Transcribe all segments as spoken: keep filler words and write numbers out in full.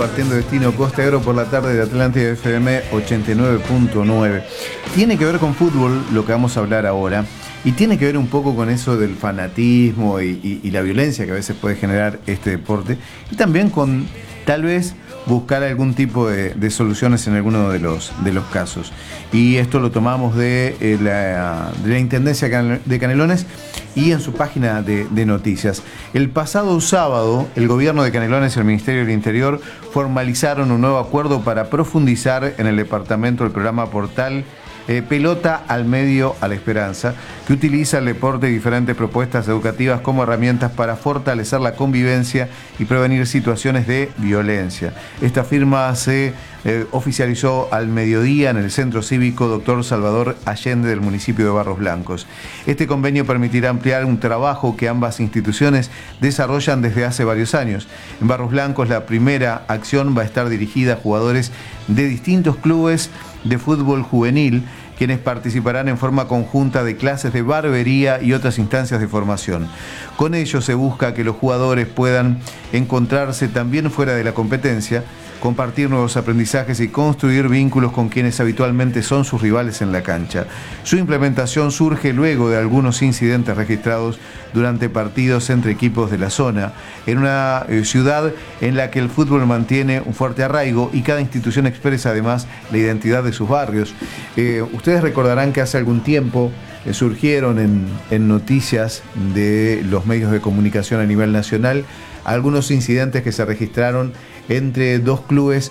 compartiendo Destino Costa de Oro por la tarde de Atlántida F M ochenta y nueve punto nueve. Tiene que ver con fútbol lo que vamos a hablar ahora, y tiene que ver un poco con eso del fanatismo y, y, y la violencia que a veces puede generar este deporte, y también con tal vez buscar algún tipo de, de soluciones en alguno de los, de los casos. Y esto lo tomamos de, eh, la, de la Intendencia de Canelones y en su página de, de noticias. El pasado sábado, el gobierno de Canelones y el Ministerio del Interior formalizaron un nuevo acuerdo para profundizar en el departamento del programa Portal Eh, Pelota al Medio a la Esperanza, que utiliza el deporte y diferentes propuestas educativas como herramientas para fortalecer la convivencia y prevenir situaciones de violencia. Esta firma se eh, oficializó al mediodía en el Centro Cívico Doctor Salvador Allende del municipio de Barros Blancos. Este convenio permitirá ampliar un trabajo que ambas instituciones desarrollan desde hace varios años. En Barros Blancos, la primera acción va a estar dirigida a jugadores de distintos clubes de fútbol juvenil, quienes participarán en forma conjunta de clases de barbería y otras instancias de formación. Con ello se busca que los jugadores puedan encontrarse también fuera de la competencia, compartir nuevos aprendizajes y construir vínculos con quienes habitualmente son sus rivales en la cancha. Su implementación surge luego de algunos incidentes registrados durante partidos entre equipos de la zona, en una eh, ciudad en la que el fútbol mantiene un fuerte arraigo y cada institución expresa además la identidad de sus barrios. Eh, ustedes recordarán que hace algún tiempo eh, surgieron en, en noticias de los medios de comunicación a nivel nacional algunos incidentes que se registraron entre dos clubes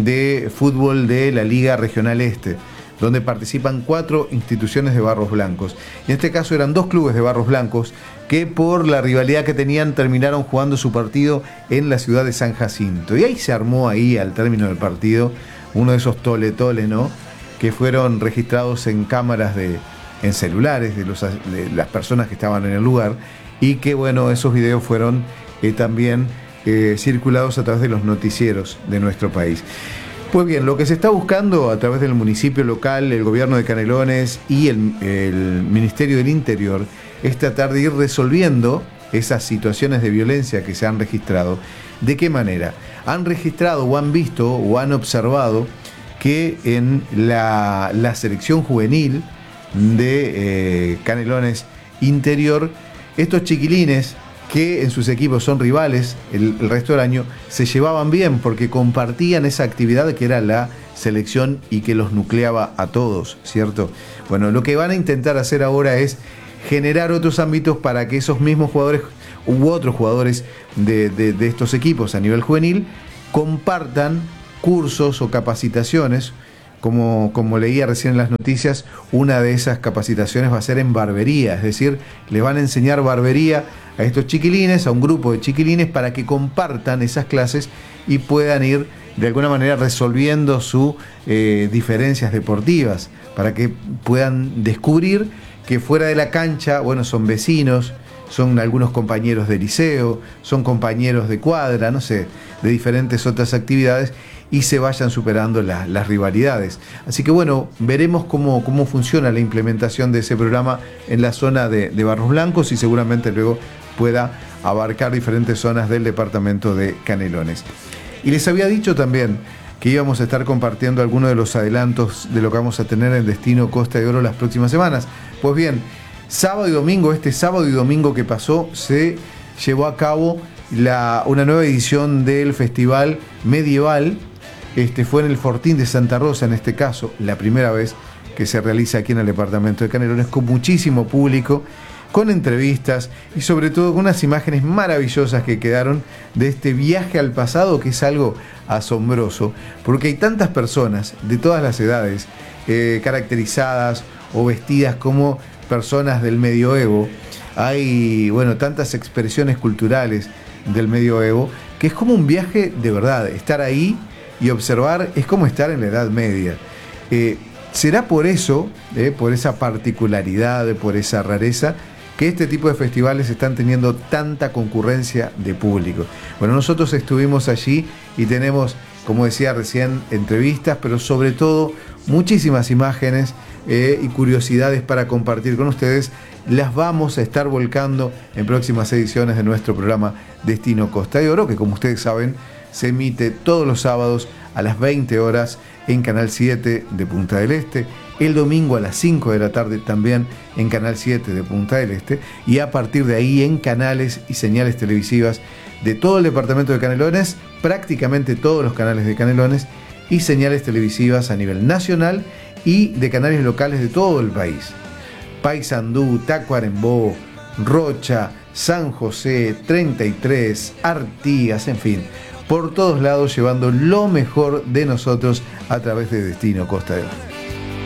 de fútbol de la Liga Regional Este, donde participan cuatro instituciones de Barros Blancos. En este caso eran dos clubes de Barros Blancos que por la rivalidad que tenían terminaron jugando su partido en la ciudad de San Jacinto. Y ahí se armó ahí al término del partido uno de esos tole-tole, ¿no?, que fueron registrados en cámaras de, en celulares de, los, de las personas que estaban en el lugar, y que bueno, esos videos fueron eh, también eh, circulados a través de los noticieros de nuestro país. Pues bien, lo que se está buscando a través del municipio local, el gobierno de Canelones y el, el Ministerio del Interior es tratar de ir resolviendo esas situaciones de violencia que se han registrado. ¿De qué manera? Han registrado o han visto o han observado que en la, la selección juvenil de eh, Canelones Interior, estos chiquilines que en sus equipos son rivales el, el resto del año, se llevaban bien porque compartían esa actividad que era la selección y que los nucleaba a todos, ¿cierto? Bueno, lo que van a intentar hacer ahora es generar otros ámbitos para que esos mismos jugadores u otros jugadores de, de, de estos equipos a nivel juvenil compartan cursos o capacitaciones. Como, como leía recién en las noticias, una de esas capacitaciones va a ser en barbería, es decir, les van a enseñar barbería a estos chiquilines, a un grupo de chiquilines, para que compartan esas clases y puedan ir de alguna manera resolviendo sus eh, diferencias deportivas, para que puedan descubrir que fuera de la cancha, bueno, son vecinos, son algunos compañeros de liceo, son compañeros de cuadra, no sé, de diferentes otras actividades, y se vayan superando la, las rivalidades. Así que bueno, veremos cómo, cómo funciona la implementación de ese programa en la zona de, de Barros Blancos, y seguramente luego pueda abarcar diferentes zonas del departamento de Canelones. Y les había dicho también que íbamos a estar compartiendo algunos de los adelantos de lo que vamos a tener en Destino Costa de Oro las próximas semanas. Pues bien, sábado y domingo, este sábado y domingo que pasó, se llevó a cabo la, una nueva edición del Festival Medieval. Este fue en el Fortín de Santa Rosa, en este caso, la primera vez que se realiza aquí en el departamento de Canelones, con muchísimo público, con entrevistas y sobre todo con unas imágenes maravillosas que quedaron de este viaje al pasado, que es algo asombroso, porque hay tantas personas de todas las edades eh, caracterizadas o vestidas como personas del medioevo. Hay, bueno, tantas expresiones culturales del medioevo, que es como un viaje de verdad. Estar ahí y observar es como estar en la Edad Media. Eh, será por eso, eh, por esa particularidad, por esa rareza, que este tipo de festivales están teniendo tanta concurrencia de público. Bueno, nosotros estuvimos allí y tenemos, como decía recién, entrevistas, pero sobre todo muchísimas imágenes eh, y curiosidades para compartir con ustedes. Las vamos a estar volcando en próximas ediciones de nuestro programa Destino Costa de Oro, que como ustedes saben, se emite todos los sábados a las veinte horas en Canal siete de Punta del Este, el domingo a las cinco de la tarde también en Canal siete de Punta del Este, y a partir de ahí en canales y señales televisivas de todo el departamento de Canelones, prácticamente todos los canales de Canelones, y señales televisivas a nivel nacional y de canales locales de todo el país. Paysandú, Tacuarembó, Rocha, San José, treinta y tres, Artigas, en fin, por todos lados llevando lo mejor de nosotros a través de Destino Costa del Mar.